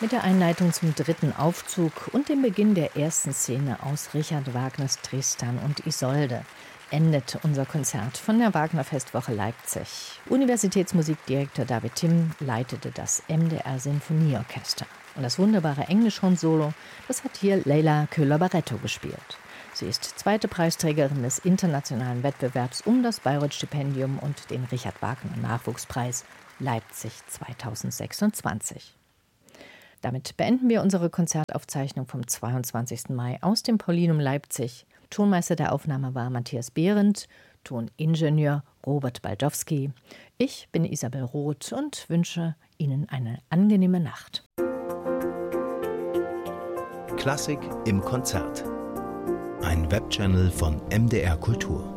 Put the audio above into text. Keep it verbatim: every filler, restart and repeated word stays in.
Mit der Einleitung zum dritten Aufzug und dem Beginn der ersten Szene aus Richard Wagners Tristan und Isolde endet unser Konzert von der Wagner-Festwoche Leipzig. Universitätsmusikdirektor David Timm leitete das M D R-Sinfonieorchester. Und das wunderbare Englischhorn-Solo, das hat hier Leila Köhler-Barretto gespielt. Sie ist zweite Preisträgerin des internationalen Wettbewerbs um das Bayreuth-Stipendium und den Richard-Wagner-Nachwuchspreis Leipzig zweitausendsechsundzwanzig. Damit beenden wir unsere Konzertaufzeichnung vom zweiundzwanzigsten Mai aus dem Paulinum Leipzig. Tonmeister der Aufnahme war Matthias Behrendt, Toningenieur Robert Baldowski. Ich bin Isabel Roth und wünsche Ihnen eine angenehme Nacht. Klassik im Konzert. Ein Webchannel von M D R Kultur.